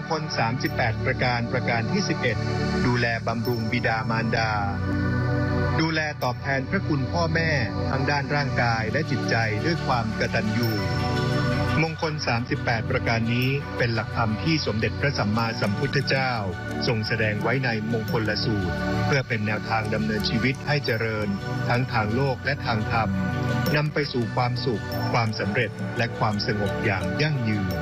คล38ประการประการที่11ดูแลบำรุงบิดามารดาดูแลตอบแทนพระคุณพ่อแม่ทั้งด้านร่างกายและจิตใจด้วยความกตัญญูมงคล38ประการนี้เป็นหลักธรรมที่สมเด็จพระสัมมาสัมพุทธเจ้าทรงแสดงไว้ในมงคลสูตรเพื่อเป็นแนวทางดำเนินชีวิตให้เจริญทั้งทางโลกและทางธรรมนำไปสู่ความสุขความสำเร็จและความสงบอย่างยั่งยืน